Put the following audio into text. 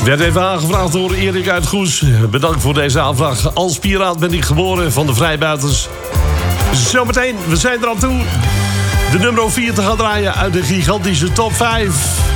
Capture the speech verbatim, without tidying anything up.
Werd even aangevraagd door Erik uit Goes. Bedankt voor deze aanvraag. Als piraat ben ik geboren van de vrijbuiters. Zometeen, we zijn er aan toe. De nummer vier te gaan draaien uit de gigantische top vijf.